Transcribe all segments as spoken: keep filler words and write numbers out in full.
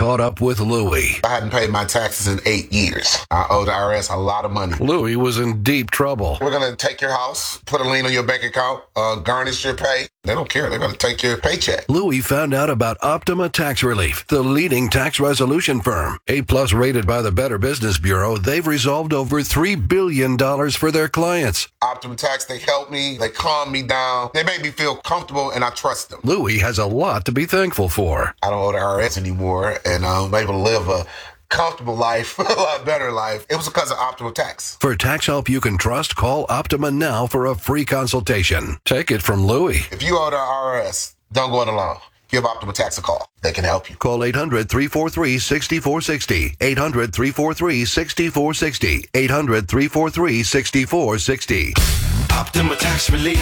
caught up with Louie. I hadn't paid my taxes in eight years. I owe the I R S a lot of money. Louie was in deep trouble. We're going to take your house, put a lien on your bank account, uh, garnish your pay. They don't care. They're going to take your paycheck. Louie found out about Optima Tax Relief, the leading tax resolution firm. A-plus rated by the Better Business Bureau, they've resolved over three billion dollars for their clients. Optima Tax, they help me. They calm me down. They make me feel comfortable, and I trust them. Louie has a lot to be thankful for. I don't owe the I R S anymore, and I'm able to live a comfortable life, a lot better life. It was because of Optima Tax. For tax help you can trust, call Optima now for a free consultation. Take it from Louie. If you owe the I R S, don't go it alone. Give Optima Tax a call. They can help you. Call eight hundred, three four three, six four six zero. eight hundred, three four three, six four six zero. eight hundred, three four three, six four six zero. Optima Tax Relief.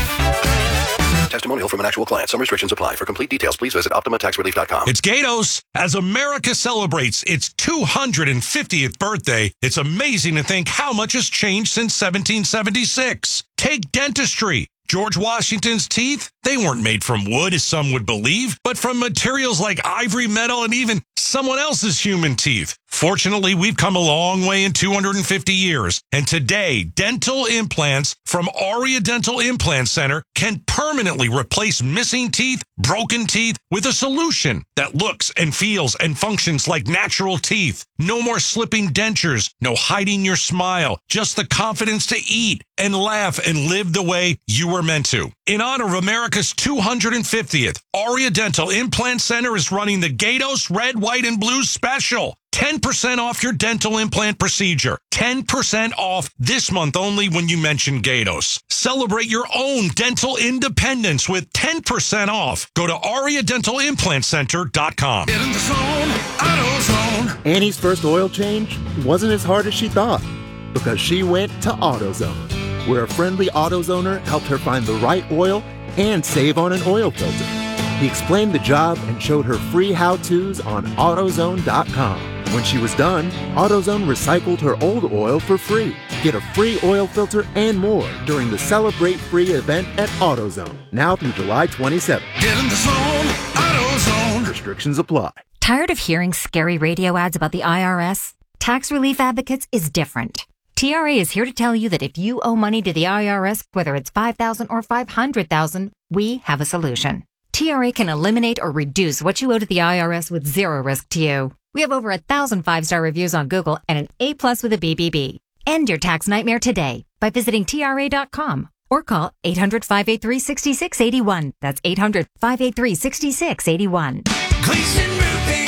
Testimonial from an actual client. Some restrictions apply. For complete details, please visit Optima Tax Relief dot com. It's Gatos. As America celebrates its two hundred fiftieth birthday, it's amazing to think how much has changed since seventeen seventy-six. Take dentistry. George Washington's teeth, they weren't made from wood, as some would believe, but from materials like ivory, metal, and even someone else's human teeth. Fortunately, we've come a long way in two hundred fifty years, and today, dental implants from Aria Dental Implant Center can permanently replace missing teeth, broken teeth, with a solution that looks and feels and functions like natural teeth. No more slipping dentures, no hiding your smile, just the confidence to eat and laugh and live the way you were meant to. In honor of America's two hundred fiftieth, Aria Dental Implant Center is running the Gatos Red, White, and Blue Special. ten percent off your dental implant procedure. ten percent off this month only when you mention Gatos. Celebrate your own dental independence with ten percent off. Go to aria dental implant center dot com. Get in the zone, AutoZone. Annie's first oil change wasn't as hard as she thought because she went to AutoZone, where a friendly AutoZoner helped her find the right oil and save on an oil filter. He explained the job and showed her free how-tos on AutoZone dot com. When she was done, AutoZone recycled her old oil for free. Get a free oil filter and more during the Celebrate Free event at AutoZone, now through July twenty-seventh. Get in the zone, AutoZone. Restrictions apply. Tired of hearing scary radio ads about the I R S? Tax Relief Advocates is different. T R A is here to tell you that if you owe money to the I R S, whether it's five thousand dollars or five hundred thousand dollars, we have a solution. T R A can eliminate or reduce what you owe to the I R S with zero risk to you. We have over a thousand five-star reviews on Google and an A-plus with a B B B. End your tax nightmare today by visiting T R A dot com or call eight hundred, five eight three, six six eight one. That's eight hundred, five eight three, six six eight one. Gleason Roofing.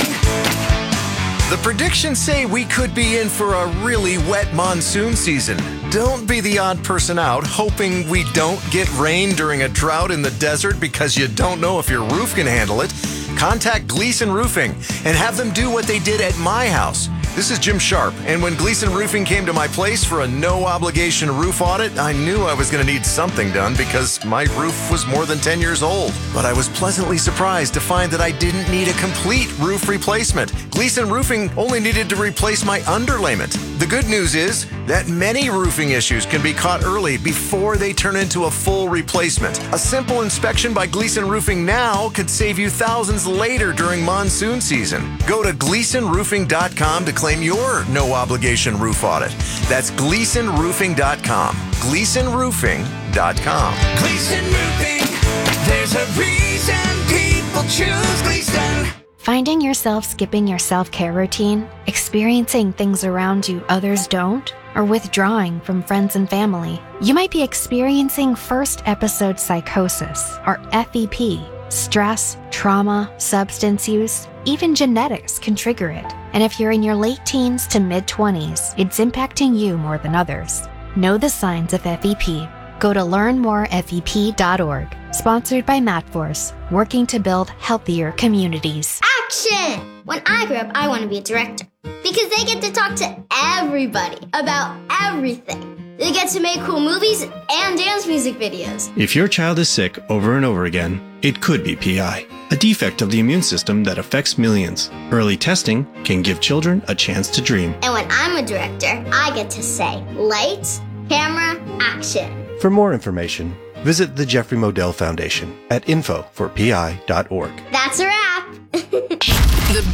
The predictions say we could be in for a really wet monsoon season. Don't be the odd person out hoping we don't get rain during a drought in the desert because you don't know if your roof can handle it. Contact Gleason Roofing and have them do what they did at my house. This is Jim Sharp, and when Gleason Roofing came to my place for a no-obligation roof audit, I knew I was going to need something done because my roof was more than ten years old. But I was pleasantly surprised to find that I didn't need a complete roof replacement. Gleason Roofing only needed to replace my underlayment. The good news is that many roofing issues can be caught early before they turn into a full replacement. A simple inspection by Gleason Roofing now could save you thousands later during monsoon season. Go to gleason roofing dot com to claim your no-obligation roof audit. That's gleason roofing dot com. gleason roofing dot com. Gleason Roofing. There's a reason people choose Gleason. Finding yourself skipping your self-care routine, experiencing things around you others don't, or withdrawing from friends and family. You might be experiencing first episode psychosis, or F E P. Stress, trauma, substance use, even genetics can trigger it. And if you're in your late teens to mid-twenties, it's impacting you more than others. Know the signs of F E P. Go to learn more F E P dot org. Sponsored by MatForce, working to build healthier communities. Action! When I grow up, I want to be a director because they get to talk to everybody about everything. They get to make cool movies and dance music videos. If your child is sick over and over again, it could be P I, a defect of the immune system that affects millions. Early testing can give children a chance to dream. And when I'm a director, I get to say, lights, camera, action. For more information, visit the Jeffrey Modell Foundation at info for P I dot org. That's a wrap. The best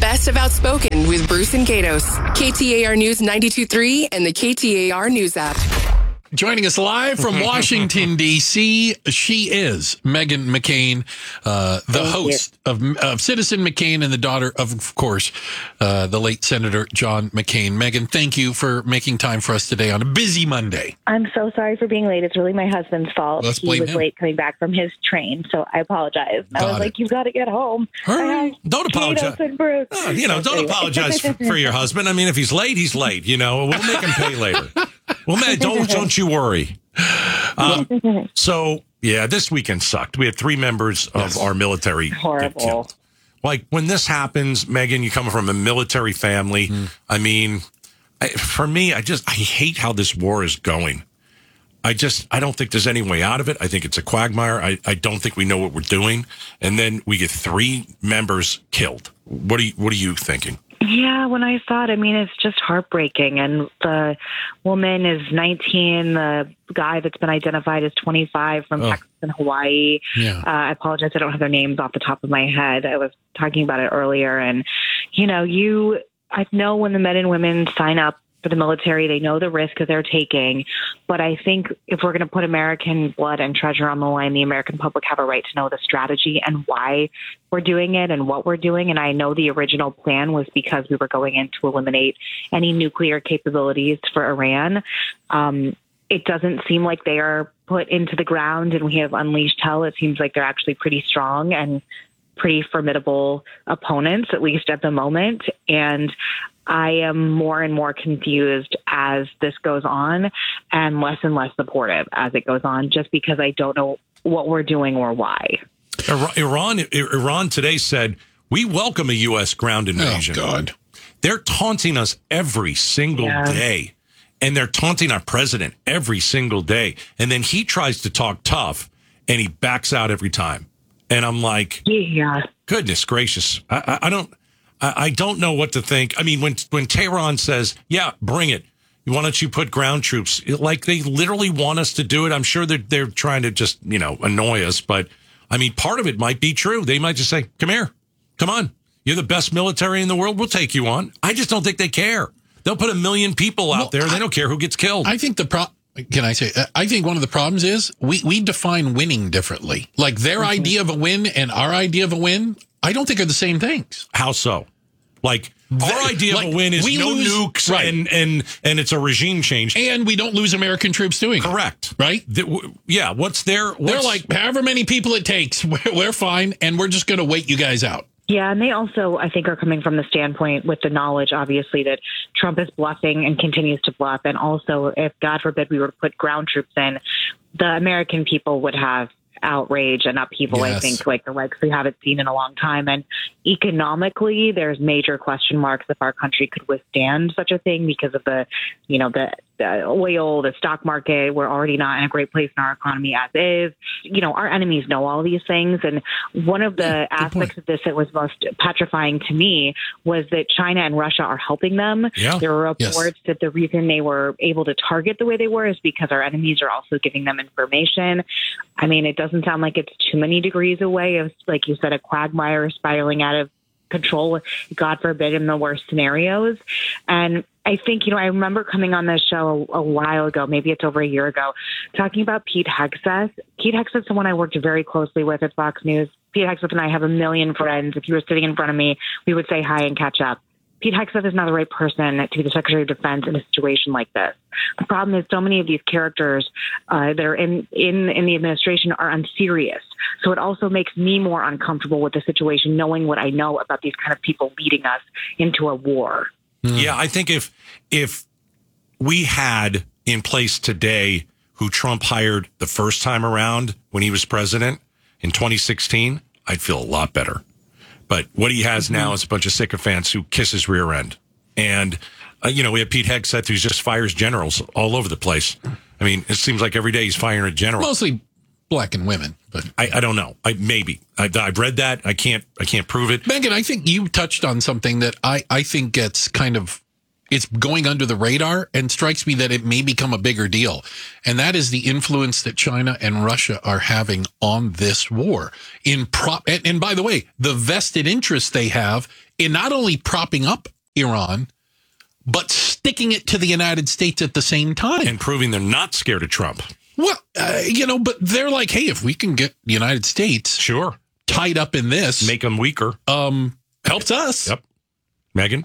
best of Outspoken with Bruce and Gatos. K T A R News ninety-two point three and the K T A R News app. Joining us live from Washington, D C, she is Meghan McCain, uh, the Thank host of, of Citizen McCain and the daughter of, of course, uh, the late Senator John McCain. Meghan, thank you for making time for us today on a busy Monday. I'm so sorry for being late. It's really my husband's fault. Let's he blame was him. late coming back from his train, so I apologize. I Got was it. like, you've got to get home. Hurry. Don't apologize. And Bruce. Oh, you know, don't apologize for, for your husband. I mean, if he's late, he's late. You know, we'll make him pay later. Well, man, don't don't you worry. Um, so, yeah, this weekend sucked. We had three members of Yes. our military get Horrible. killed. Like, when this happens, Meghan, you come from a military family. Mm. I mean, I, for me, I just, I hate how this war is going. I just, I don't think there's any way out of it. I think it's a quagmire. I, I don't think we know what we're doing. And then we get three members killed. What are you, what are you thinking? Yeah, when I saw it, I mean, it's just heartbreaking. And the woman is nineteen. The guy that's been identified as twenty-five from Oh. Texas and Hawaii. Yeah. Uh, I apologize. I don't have their names off the top of my head. I was talking about it earlier. And, you know, you, I know when the men and women sign up for the military, they know the risk that they're taking. But I think if we're going to put American blood and treasure on the line, the American public have a right to know the strategy and why we're doing it and what we're doing. And I know the original plan was because we were going in to eliminate any nuclear capabilities for Iran. Um, it doesn't seem like they are put into the ground and we have unleashed hell. It seems like they're actually pretty strong and pretty formidable opponents, at least at the moment. And I am more and more confused as this goes on and less and less supportive as it goes on, just because I don't know what we're doing or why. Iran, Iran today said, we welcome a U S ground invasion. Oh, God. They're taunting us every single Yeah. day. And they're taunting our president every single day. And then he tries to talk tough and he backs out every time. And I'm like, Yeah. goodness gracious. I, I, I don't I, I don't know what to think. I mean, when when Tehran says, yeah, bring it. Why don't you put ground troops? Like they literally want us to do it. I'm sure they're, they're trying to just, you know, annoy us. But I mean, part of it might be true. They might just say, come here. Come on. You're the best military in the world. We'll take you on. I just don't think they care. They'll put a million people out Well, there. They I- don't care who gets killed. I think the pro. Can I say? I think one of the problems is we we define winning differently. Like their Mm-hmm. idea of a win and our idea of a win, I don't think are the same things. How so? Like They- our idea like, of a win is we no lose- nukes right. and and and it's a regime change. And we don't lose American troops doing it. Correct. Right? The- w- yeah. What's their? What's, They're like, however many people it takes, we're, we're fine, and we're just going to wait you guys out. Yeah, and they also, I think, are coming from the standpoint with the knowledge, obviously, that Trump is bluffing and continues to bluff. And also, if, God forbid, we were to put ground troops in, the American people would have outrage and upheaval, I Yes. think, like the likes we haven't seen in a long time. And economically, there's major question marks if our country could withstand such a thing because of the, you know, the, the oil, the stock market. We're already not in a great place in our economy as is. You know, our enemies know all these things. And one of the aspects of this that was most petrifying to me was that China and Russia are helping them. Yeah. There were Yes. reports that the reason they were able to target the way they were is because our enemies are also giving them information. I mean, it doesn't sound like it's too many degrees away of, like you said, a quagmire spiraling out of control, God forbid, in the worst scenarios. And I think, you know, I remember coming on this show a, a while ago, maybe it's over a year ago, talking about Pete Hegseth. Pete Hegseth is someone I worked very closely with at Fox News. Pete Hegseth and I have a million friends. If you were sitting in front of me, we would say hi and catch up. Pete Hegseth is not the right person to be the Secretary of Defense in a situation like this. The problem is so many of these characters uh, that are in, in, in the administration are unserious. So it also makes me more uncomfortable with the situation, knowing what I know about these kind of people leading us into a war. Yeah, I think if if we had in place today who Trump hired the first time around when he was president in twenty sixteen, I'd feel a lot better. But what he has now is a bunch of sycophants who kiss his rear end. And, uh, you know, we have Pete Hegseth who just fires generals all over the place. I mean, it seems like every day he's firing a general. Mostly black and women, but I, I don't know. I maybe I, I've read that. I can't. I can't prove it. Megan, I think you touched on something that I, I think gets kind of, it's going under the radar and strikes me that it may become a bigger deal. And that is the influence that China and Russia are having on this war in prop. And, and by the way, the vested interest they have in not only propping up Iran, but sticking it to the United States at the same time. And proving they're not scared of Trump. Well, uh, you know, but they're like, hey, if we can get the United States sure tied up in this. Make them weaker. Um, helps us. Yep. Megan?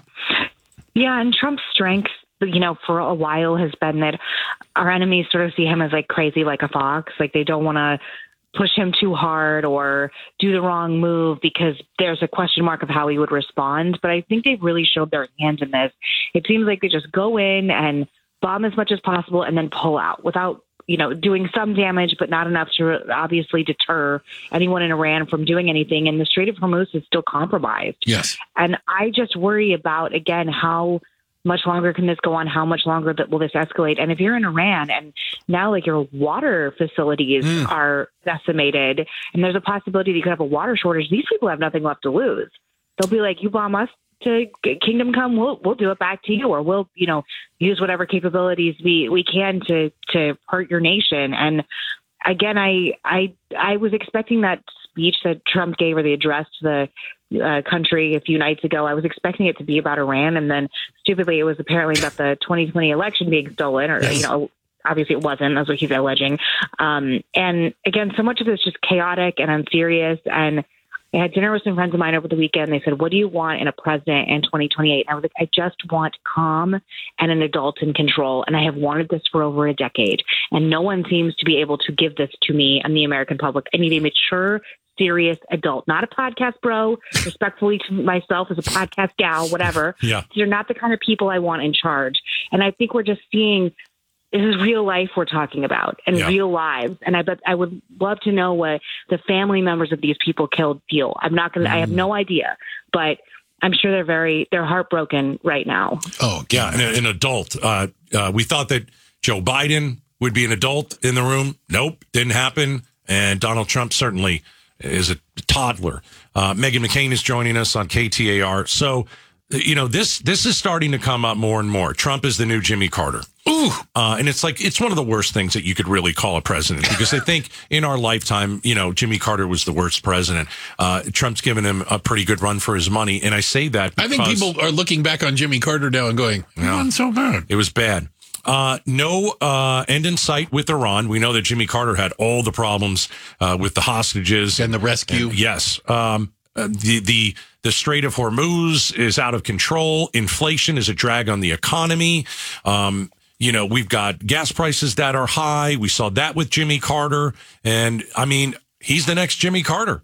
Yeah, and Trump's strength, you know, for a while has been that our enemies sort of see him as like crazy like a fox. Like they don't want to push him too hard or do the wrong move because there's a question mark of how he would respond. But I think they've really showed their hand in this. It seems like they just go in and bomb as much as possible and then pull out without, you know, doing some damage, but not enough to obviously deter anyone in Iran from doing anything. And the Strait of Hormuz is still compromised. Yes. And I just worry about, again, how much longer can this go on? How much longer that will this escalate? And if you're in Iran and now like your water facilities mm. are decimated and there's a possibility that you could have a water shortage, these people have nothing left to lose. They'll be like, you bomb us to Kingdom Come, we'll we'll do it back to you, or we'll, you know, use whatever capabilities we, we can to to hurt your nation. And again, I I I was expecting that speech that Trump gave or the address to the uh, country a few nights ago. I was expecting it to be about Iran, and then stupidly it was apparently about the twenty twenty election being stolen, or yes. you know. Obviously, it wasn't. That's what he's alleging. Um, and again, so much of it's just chaotic and unserious. And I had dinner with some friends of mine over the weekend. They said, what do you want in a president in twenty twenty-eight? And I was like, I just want calm and an adult in control. And I have wanted this for over a decade. And no one seems to be able to give this to me and the American public. I need a mature, serious adult, not a podcast bro, respectfully to myself as a podcast gal, whatever. Yeah. They're not the kind of people I want in charge. And I think we're just seeing this is real life we're talking about and yeah. real lives. And I bet I would love to know what the family members of these people killed feel. I'm not going to, mm. I have no idea, but I'm sure they're very, they're heartbroken right now. Oh, yeah. An, an adult. Uh, uh, we thought that Joe Biden would be an adult in the room. Nope. Didn't happen. And Donald Trump certainly is a toddler. Uh, Meghan McCain is joining us on K T A R. So, you know, this, this is starting to come up more and more. Trump is the new Jimmy Carter. Ooh. Uh, and it's like, it's one of the worst things that you could really call a president, because I think in our lifetime, you know, Jimmy Carter was the worst president. Uh, Trump's given him a pretty good run for his money. And I say that because I think people are looking back on Jimmy Carter now and going, it wasn't so bad. It was bad. Uh, no uh, end in sight with Iran. We know that Jimmy Carter had all the problems uh, with the hostages and the rescue. And, yes. Um, uh, the, the, the Strait of Hormuz is out of control. Inflation is a drag on the economy. Um, You know, we've got gas prices that are high. We saw that with Jimmy Carter. And, I mean, he's the next Jimmy Carter.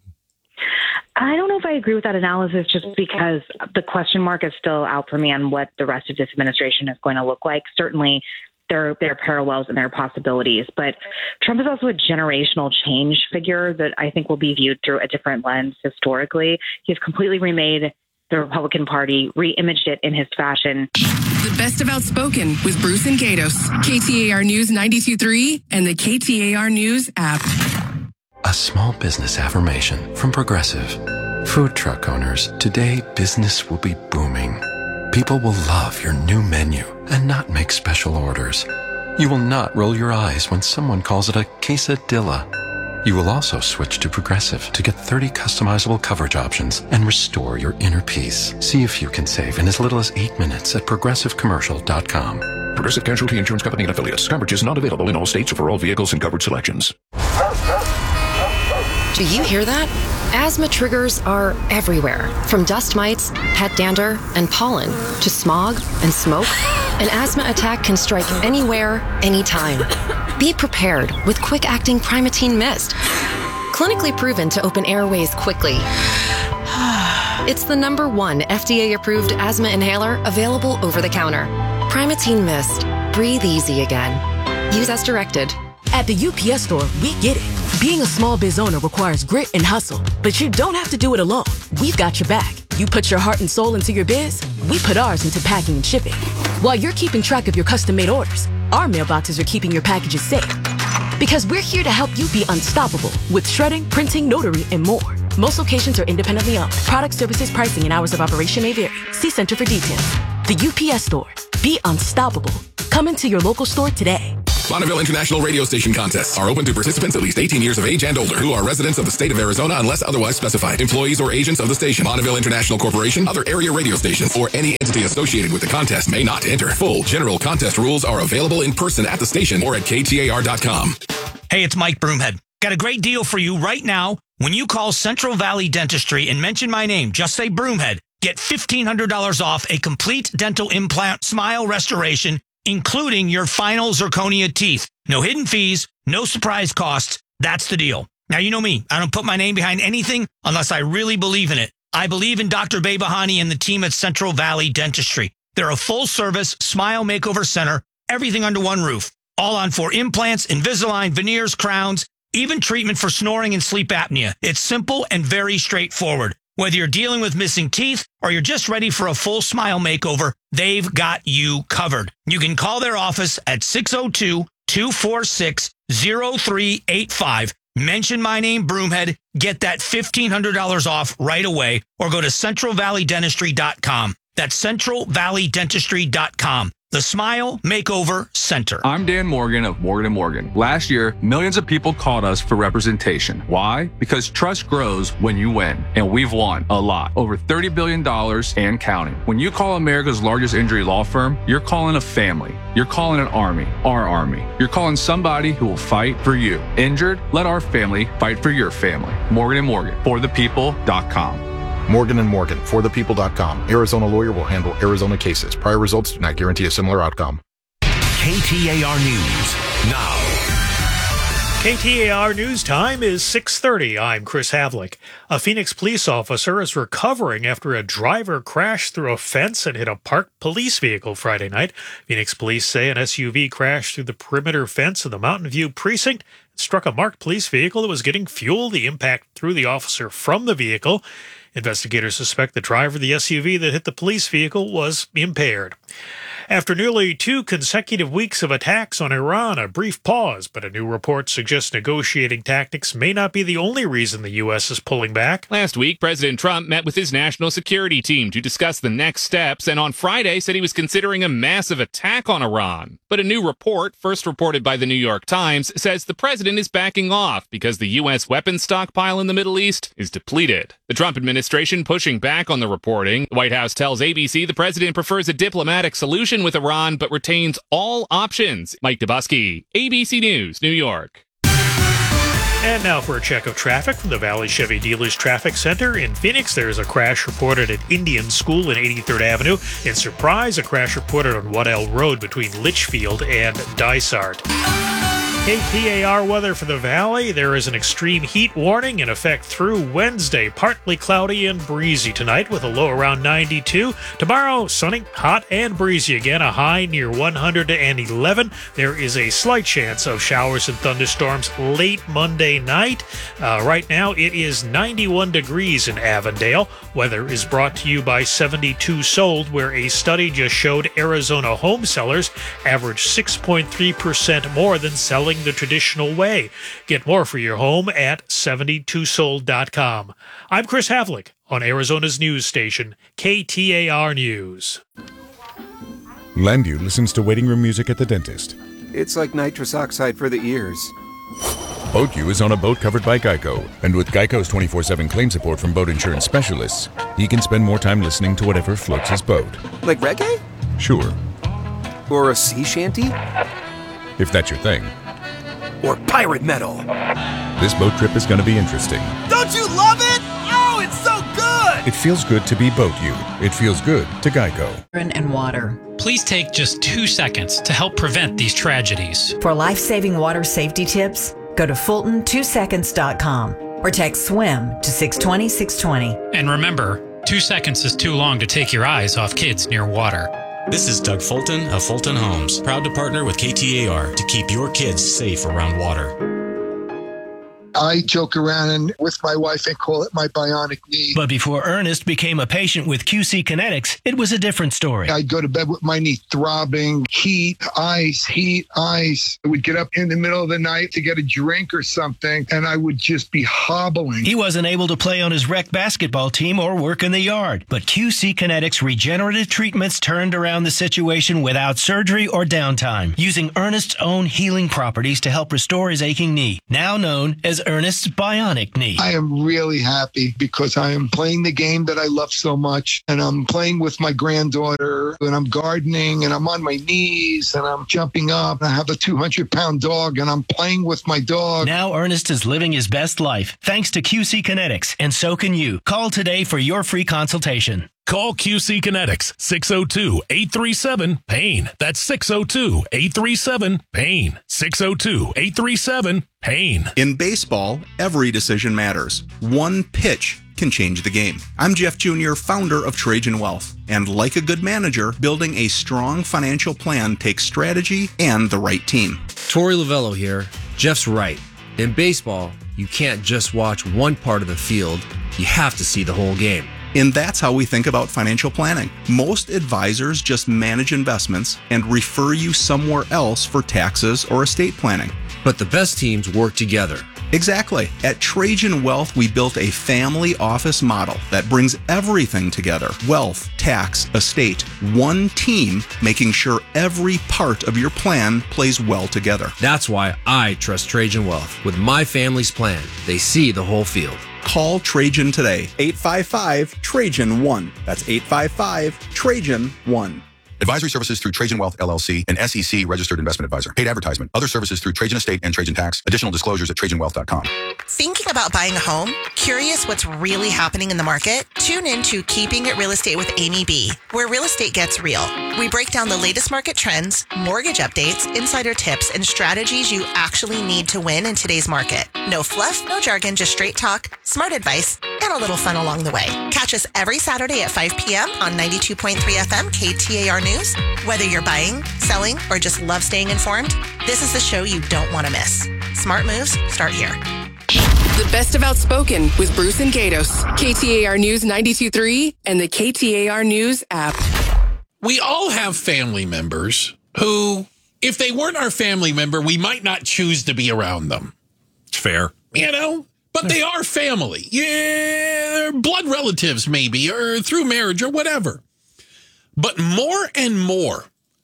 I don't know if I agree with that analysis, just because the question mark is still out for me on what the rest of this administration is going to look like. Certainly, there, there are parallels and there are possibilities. But Trump is also a generational change figure that I think will be viewed through a different lens historically. He's completely remade the Republican Party, re-imaged it in his fashion. The best of Outspoken with Bruce and Gatos. K T A R News ninety-two point three and the K T A R News app. A small business affirmation from Progressive. Food truck owners, today business will be booming. People will love your new menu and not make special orders. You will not roll your eyes when someone calls it a quesadilla. You will also switch to Progressive to get thirty customizable coverage options and restore your inner peace. See if you can save in as little as eight minutes at progressive commercial dot com. Progressive Casualty Insurance Company and Affiliates. Coverage is not available in all states or for all vehicles and coverage selections. Do you hear that? Asthma triggers are everywhere, from dust mites, pet dander, and pollen, to smog and smoke. An asthma attack can strike anywhere, anytime. Be prepared with quick-acting Primatene Mist. Clinically proven to open airways quickly. It's the number one F D A-approved asthma inhaler available over the counter. Primatene Mist. Breathe easy again. Use as directed. At the U P S Store, we get it. Being a small biz owner requires grit and hustle, but you don't have to do it alone. We've got your back. You put your heart and soul into your biz, we put ours into packing and shipping. While you're keeping track of your custom-made orders, our mailboxes are keeping your packages safe. Because we're here to help you be unstoppable with shredding, printing, notary, and more. Most locations are independently owned. Product, services, pricing, and hours of operation may vary. See Center for details. The U P S Store. Be unstoppable. Come into your local store today. Bonneville International Radio Station contests are open to participants at least eighteen years of age and older who are residents of the state of Arizona unless otherwise specified. Employees or agents of the station, Bonneville International Corporation, other area radio stations, or any entity associated with the contest may not enter. Full general contest rules are available in person at the station or at K T A R dot com. Hey, it's Mike Broomhead. Got a great deal for you right now. When you call Central Valley Dentistry and mention my name, just say Broomhead, get fifteen hundred dollars off a complete dental implant smile restoration, including your final zirconia teeth. No hidden fees, no surprise costs. That's the deal. Now, you know me. I don't put my name behind anything unless I really believe in it. I believe in Doctor Behbahani and the team at Central Valley Dentistry. They're a full-service smile makeover center, everything under one roof. All on for implants, Invisalign, veneers, crowns, even treatment for snoring and sleep apnea. It's simple and very straightforward. Whether you're dealing with missing teeth or you're just ready for a full smile makeover, they've got you covered. You can call their office at six oh two, two four six, oh three eight five. Mention my name, Broomhead. Get that fifteen hundred dollars off right away or go to central valley dentistry dot com. That's central valley dentistry dot com. The Smile Makeover Center. I'm Dan Morgan of Morgan and Morgan. Last year, millions of people called us for representation. Why? Because trust grows when you win, and we've won a lot. Over thirty billion dollars and counting. When you call America's largest injury law firm, you're calling a family. You're calling an army, our army. You're calling somebody who will fight for you. Injured? Let our family fight for your family. Morgan and Morgan, for the people dot com. Morgan and Morgan, for the people dot com. Arizona lawyer will handle Arizona cases. Prior results do not guarantee a similar outcome. K T A R News now. K T A R News time is six thirty. I'm Chris Havlick. A Phoenix police officer is recovering after a driver crashed through a fence and hit a parked police vehicle Friday night. Phoenix police say an S U V crashed through the perimeter fence of the Mountain View precinct and struck a marked police vehicle that was getting fuel. The impact threw the officer from the vehicle. Investigators suspect the driver of the S U V that hit the police vehicle was impaired. After nearly two consecutive weeks of attacks on Iran, a brief pause, but a new report suggests negotiating tactics may not be the only reason the U S is pulling back. Last week, President Trump met with his national security team to discuss the next steps, and on Friday said he was considering a massive attack on Iran. But a new report, first reported by the New York Times, says the president is backing off because the U S weapons stockpile in the Middle East is depleted. The Trump administration pushing back on the reporting. The White House tells A B C the president prefers a diplomatic solution with Iran, but retains all options. Mike Dubusky, A B C News, New York. And now for a check of traffic from the Valley Chevy Dealers Traffic Center. In Phoenix, there is a crash reported at Indian School in eighty-third Avenue. In Surprise, a crash reported on Waddell Road between Litchfield and Dysart. K T A R weather for the Valley. There is an extreme heat warning in effect through Wednesday. Partly cloudy and breezy tonight with a low around ninety-two. Tomorrow, sunny, hot, and breezy again. A high near one hundred eleven. There is a slight chance of showers and thunderstorms late Monday night. Uh, right now, it is ninety-one degrees in Avondale. Weather is brought to you by seventy-two Sold, where a study just showed Arizona home sellers average six point three percent more than selling the traditional way. Get more for your home at seventy-two sold dot com. I'm Chris Havlick on Arizona's news station, K T A R News. Landview listens to waiting room music at the dentist. It's like nitrous oxide for the ears. BoatU is on a boat covered by Geico, and with Geico's twenty-four seven claim support from boat insurance specialists, he can spend more time listening to whatever floats his boat. Like reggae? Sure. Or a sea shanty? If that's your thing. Or pirate metal. This boat trip is going to be interesting. Don't you love it? Oh, it's so good! It feels good to be BoatU. It feels good to Geico. And water. Please take just two seconds to help prevent these tragedies. For life-saving water safety tips, go to Fulton two seconds dot com or text SWIM to six twenty, six twenty. And remember, two seconds is too long to take your eyes off kids near water. This is Doug Fulton of Fulton Homes, proud to partner with K T A R to keep your kids safe around water. I joke around and with my wife and call it my bionic knee. But before Ernest became a patient with Q C Kinetics, it was a different story. I'd go to bed with my knee throbbing, heat, ice, heat, ice. I would get up in the middle of the night to get a drink or something, and I would just be hobbling. He wasn't able to play on his rec basketball team or work in the yard, but Q C Kinetics regenerative treatments turned around the situation without surgery or downtime, using Ernest's own healing properties to help restore his aching knee, now known as Ernest's bionic knee. I am really happy because I am playing the game that I love so much, and I'm playing with my granddaughter, and I'm gardening, and I'm on my knees, and I'm jumping up, and I have a two hundred pound dog, and I'm playing with my dog. Now Ernest is living his best life thanks to Q C Kinetics, and so can you. Call today for your free consultation. Call Q C Kinetics, six oh two, eight three seven, PAIN. That's six oh two, eight three seven, PAIN. six oh two, eight three seven, PAIN. In baseball, every decision matters. One pitch can change the game. I'm Jeff Junior, founder of Trajan Wealth. And like a good manager, building a strong financial plan takes strategy and the right team. Torey Lavello here. Jeff's right. In baseball, you can't just watch one part of the field. You have to see the whole game. And that's how we think about financial planning. Most advisors just manage investments and refer you somewhere else for taxes or estate planning. But the best teams work together. Exactly. At Trajan Wealth, we built a family office model that brings everything together. Wealth, tax, estate, one team, making sure every part of your plan plays well together. That's why I trust Trajan Wealth. With my family's plan, they see the whole field. Call Trajan today, eight five five, Trajan one. That's eight five five, Trajan one. Advisory services through Trajan Wealth, L L C, an S E C registered investment advisor. Paid advertisement. Other services through Trajan Estate and Trajan Tax. Additional disclosures at trajan wealth dot com. Thinking about buying a home? Curious what's really happening in the market? Tune in to Keeping It Real Estate with Amy B, where real estate gets real. We break down the latest market trends, mortgage updates, insider tips, and strategies you actually need to win in today's market. No fluff, no jargon, just straight talk, smart advice, and a little fun along the way. Catch us every Saturday at five p.m. on ninety-two point three F M K T A R News. Whether you're buying, selling, or just love staying informed, this is the show you don't want to miss. Smart moves start here. The best of Outspoken with Bruce and Gatos. K T A R News ninety-two point three and the K T A R News app. We all have family members who, if they weren't our family member, we might not choose to be around them. It's fair. You know? But they are family. Yeah, they're blood relatives maybe, or through marriage or whatever. But more and more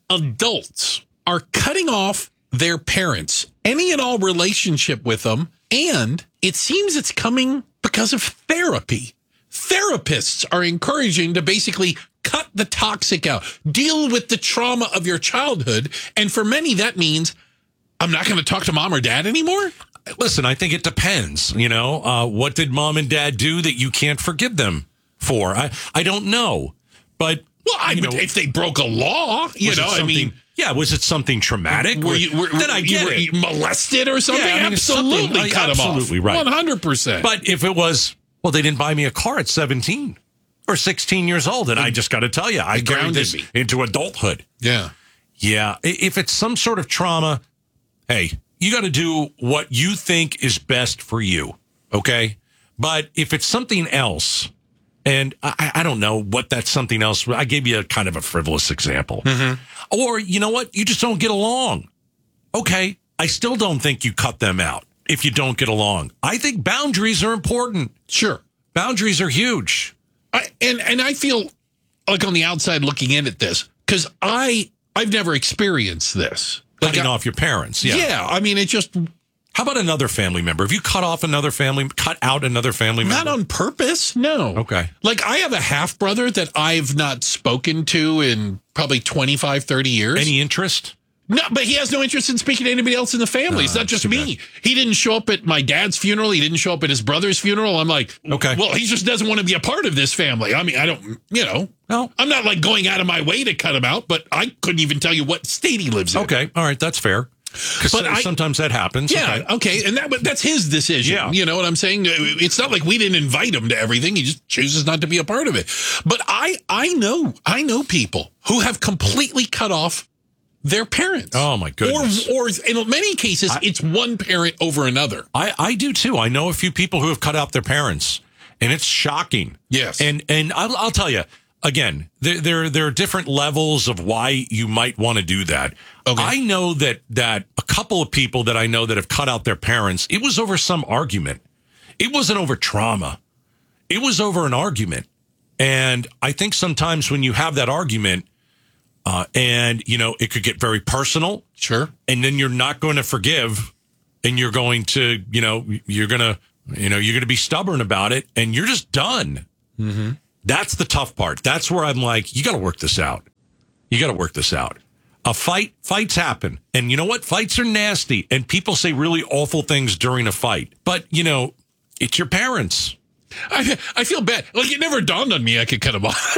adults are cutting off their parents, any and all relationship with them. And it seems it's coming because of therapy. Therapists are encouraging to basically cut the toxic out, deal with the trauma of your childhood. And for many, that means I'm not going to talk to mom or dad anymore. Listen, I think it depends. You know, uh, what did mom and dad do that you can't forgive them for? I, I don't know. But, well, I mean, know, if they broke a law, you know, I mean. Yeah, was it something traumatic? Were you, were, then I get you were it. molested or something? Yeah, I mean, absolutely something, cut them off. Absolutely right. one hundred percent. But if it was, well, they didn't buy me a car at seventeen or sixteen years old, and it, I just got to tell you, I grounded this me. into adulthood. Yeah. Yeah. If it's some sort of trauma, hey, you got to do what you think is best for you, okay? But if it's something else, and I, I don't know what that something else, I gave you a kind of a frivolous example. Mm-hmm. Or, you know what? You just don't get along. Okay. I still don't think you cut them out if you don't get along. I think boundaries are important. Sure. Boundaries are huge. I, and, and I feel like on the outside looking in at this, because I, I've never experienced this. Cutting like I, off your parents. Yeah. Yeah. I mean, it just... How about another family member? Have you cut off another family, cut out another family member? Not on purpose, no. Okay. Like, I have a half-brother that I've not spoken to in probably twenty-five, thirty years. Any interest? No, but he has no interest in speaking to anybody else in the family. Uh, it's not just me. Bad. He didn't show up at my dad's funeral. He didn't show up at his brother's funeral. I'm like, okay. Well, he just doesn't want to be a part of this family. I mean, I don't, you know. No. I'm not, like, going out of my way to cut him out, but I couldn't even tell you what state he lives in. Okay. All right. That's fair. But I, sometimes that happens. Yeah, okay, okay. and that but that's his decision. Yeah. You know what I'm saying? It's not like we didn't invite him to everything. He just chooses not to be a part of it. But I, I know, I know people who have completely cut off their parents. Oh, my goodness. Or, or in many cases, I, it's one parent over another. I, I do, too. I know a few people who have cut out their parents, and it's shocking. Yes. And and I'll, I'll tell you, again, there, there, there are different levels of why you might want to do that. Okay. I know that, that a couple of people that I know that have cut out their parents, it was over some argument. It wasn't over trauma. It was over an argument. And I think sometimes when you have that argument, uh, and, you know, it could get very personal. Sure. And then you're not going to forgive, and you're going to, you know, you're going to, you know, you're going to be stubborn about it, and you're just done. Mm-hmm. That's the tough part. That's where I'm like, you got to work this out. You got to work this out. A fight, fights happen. And you know what? Fights are nasty. And people say really awful things during a fight. But, you know, it's your parents. I I feel bad. Like, it never dawned on me I could cut them off.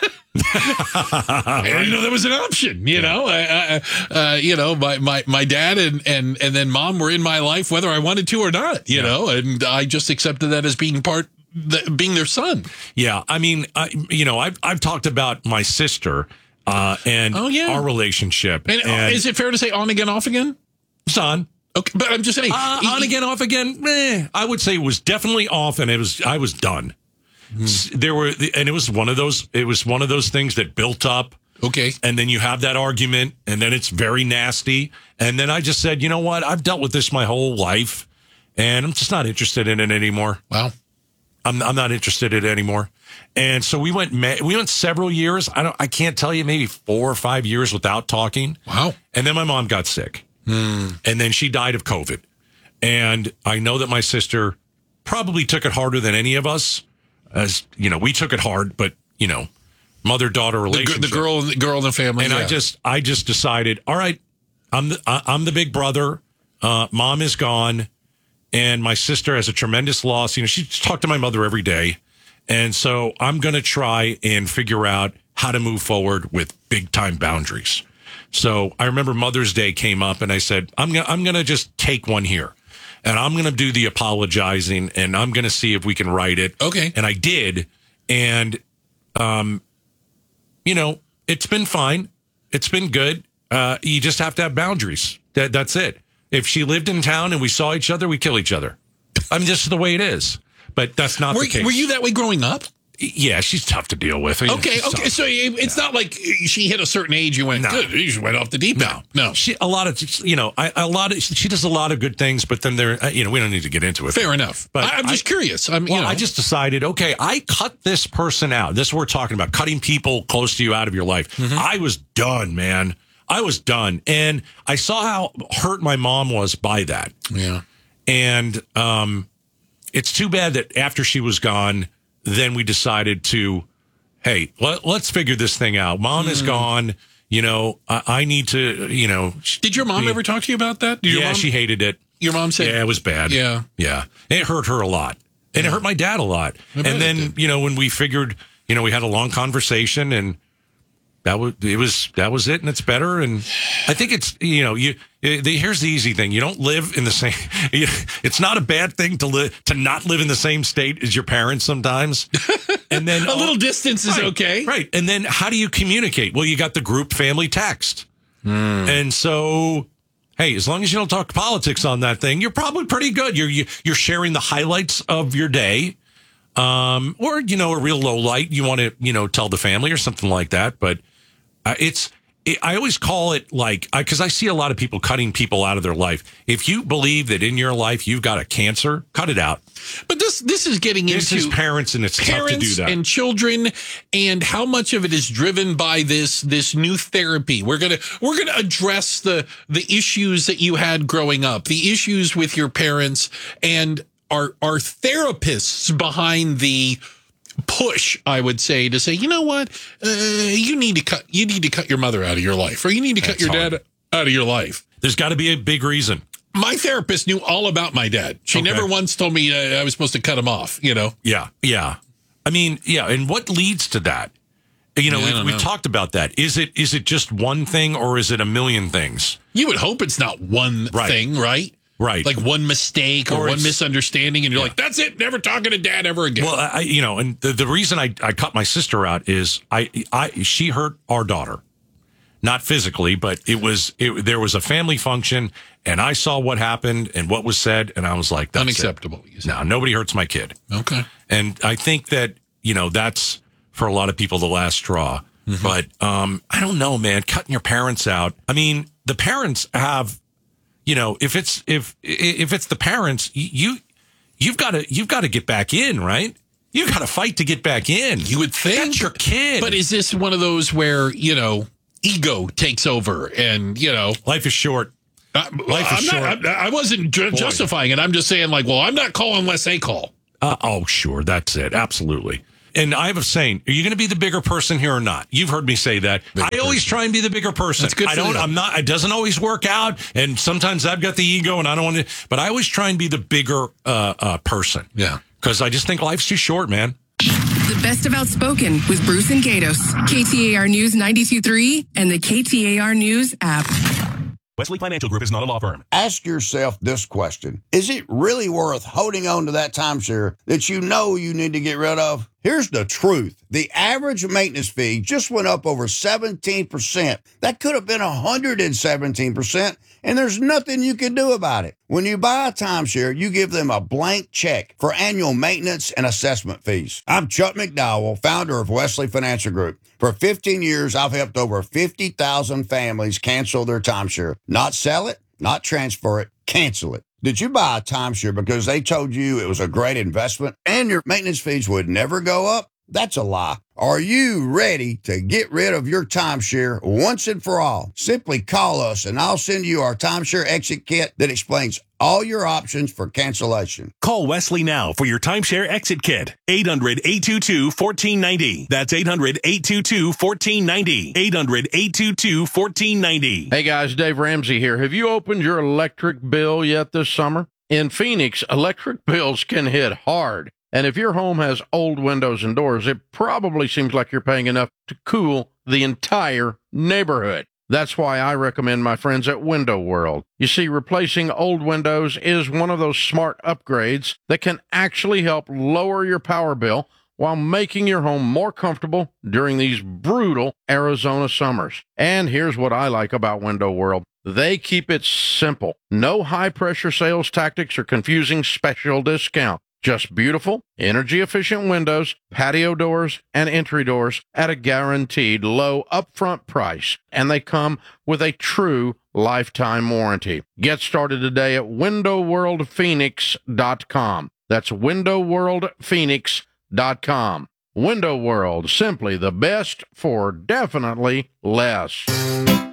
I didn't know that was an option. You know, I, I, uh, you know, my, my, my dad and, and, and then mom were in my life, whether I wanted to or not, you yeah. know, and I just accepted that as being part, the, being their son. Yeah. I mean, I, you know, I've, I've talked about my sister uh, and oh, yeah. our relationship. And, and is it fair to say on again, off again? It's on. Okay, but I'm just saying, uh, on again, off again. Eh, I would say it was definitely off, and it was. I was done. Hmm. There were, and it was one of those. It was one of those things that built up. Okay, and then you have that argument, and then it's very nasty. And then I just said, you know what? I've dealt with this my whole life, and I'm just not interested in it anymore. Wow, I'm I'm not interested in it anymore. And so we went. We went several years. I don't. I can't tell you, maybe four or five years without talking. Wow. And then my mom got sick. Mm. And then she died of COVID. And I know that my sister probably took it harder than any of us. As you know, we took it hard, but you know, mother-daughter relationship. The, the girl, the girl in the family. And yeah. I just, I just decided, all right, I'm the, I, I'm the big brother. Uh, mom is gone, and my sister has a tremendous loss. You know, she talked to my mother every day, and so I'm going to try and figure out how to move forward with big-time boundaries. So I remember Mother's Day came up, and I said, I'm going I'm going to just take one here, and I'm going to do the apologizing, and I'm going to see if we can write it. Okay. And I did. And, um, you know, it's been fine. It's been good. Uh, you just have to have boundaries. That That's it. If she lived in town and we saw each other, we kill each other. I mean, this is the way it is. But that's not were, the case. Were you that way growing up? Yeah, she's tough to deal with. Okay, okay. So it's yeah. not like she hit a certain age. You went, no. good. You just went off the deep end. No, no. She a lot of you know, I, a lot of she does a lot of good things, but then there, you know, we don't need to get into it. Fair enough. But I, I'm just I, curious. I'm, well, you know. I just decided, okay, I cut this person out. This is what we're talking about: cutting people close to you out of your life. Mm-hmm. I was done, man. I was done, and I saw how hurt my mom was by that. Yeah, and um, it's too bad that after she was gone, then we decided to. Hey, let, let's figure this thing out. Mom mm. is gone. You know, I, I need to, you know. Did your mom be, ever talk to you about that? Did your yeah, mom, she hated it. Your mom said? Yeah, it was bad. Yeah. Yeah. It hurt her a lot. And yeah. it hurt my dad a lot. I and then, you know, when we figured, you know, we had a long conversation and that was, it was, that was it. And it's better. And I think it's, you know, you, the, here's the easy thing. You don't live in the same, it's not a bad thing to live, to not live in the same state as your parents sometimes. And then a little distance is right, okay. Right. And then how do you communicate? Well, you got the group family text. Mm. And so, hey, as long as you don't talk politics on that thing, you're probably pretty good. You're, you, you're sharing the highlights of your day. Um, or, you know, a real low light you want to, you know, tell the family or something like that. But uh, it's, it, I always call it like, because I, I see a lot of people cutting people out of their life. If you believe that in your life you've got a cancer, cut it out. But this this is getting this into is parents, and it's parents tough to do that. And children, and how much of it is driven by this this new therapy. We're gonna we're gonna address the the issues that you had growing up, the issues with your parents, and our our therapists behind the push, I would say, to say, you know what, uh, you need to cut you need to cut your mother out of your life, or you need to cut That's your hard. dad out of your life. There's got to be a big reason. My therapist knew all about my dad. She Okay. never once told me uh, I was supposed to cut him off, you know? Yeah, yeah. I mean, yeah, and what leads to that? You know, Yeah, I we've, don't we've know. talked about that. Is it is it just one thing, or is it a million things? You would hope it's not one Right. thing, right? Right. Like one mistake or, Or one it's- misunderstanding, and you're Yeah. like, that's it, never talking to dad ever again. Well, I, you know, and the, the reason I, I cut my sister out is I, I she hurt our daughter. not physically, but it was, it, there was a family function, and I saw what happened and what was said, and I was like, that's unacceptable. It. No, nobody hurts my kid. Okay. And I think that, you know, that's for a lot of people the last straw. Mm-hmm. But um, I don't know, man, cutting your parents out. I mean, the parents have, you know, if it's if if it's the parents, you you've got to you've got to get back in, right? You've got to fight to get back in. You would think. That's your kid. But is this one of those where, you know, ego takes over and, you know, life is short. Uh, life I'm is not, short. I, I wasn't ju- justifying it. I'm just saying, like, well, I'm not calling unless they call. Uh, oh, sure. That's it. Absolutely. And I have a saying, are you going to be the bigger person here or not? You've heard me say that. Big I person. always try and be the bigger person. That's good for I don't, you. I'm not, it doesn't always work out. And sometimes I've got the ego and I don't want to, but I always try and be the bigger uh, uh, person. Yeah. Because I just think life's too short, man. The best of Outspoken with Bruce and Gatos. K T A R News ninety-two point three and the K T A R News app. Wesley Financial Group is not a law firm. Ask yourself this question. Is it really worth holding on to that timeshare that you know you need to get rid of? Here's the truth. The average maintenance fee just went up over seventeen percent. That could have been one hundred seventeen percent, and there's nothing you can do about it. When you buy a timeshare, you give them a blank check for annual maintenance and assessment fees. I'm Chuck McDowell, founder of Wesley Financial Group. For fifteen years, I've helped over fifty thousand families cancel their timeshare. Not sell it, not transfer it, cancel it. Did you buy a timeshare because they told you it was a great investment and your maintenance fees would never go up? That's a lie. Are you ready to get rid of your timeshare once and for all? Simply call us and I'll send you our timeshare exit kit that explains all your options for cancellation. Call Wesley now for your timeshare exit kit. eight hundred, eight two two, one four nine zero. That's eight hundred, eight two two, one four nine zero. eight hundred, eight two two, one four nine zero. Hey guys, Dave Ramsey here. Have you opened your electric bill yet this summer? In Phoenix, electric bills can hit hard. And if your home has old windows and doors, it probably seems like you're paying enough to cool the entire neighborhood. That's why I recommend my friends at Window World. You see, replacing old windows is one of those smart upgrades that can actually help lower your power bill while making your home more comfortable during these brutal Arizona summers. And here's what I like about Window World. They keep it simple. No high-pressure sales tactics or confusing special discount. Just beautiful, energy-efficient windows, patio doors, and entry doors at a guaranteed low upfront price. And they come with a true lifetime warranty. Get started today at window world phoenix dot com. That's window world phoenix dot com. Window World, simply the best for definitely less.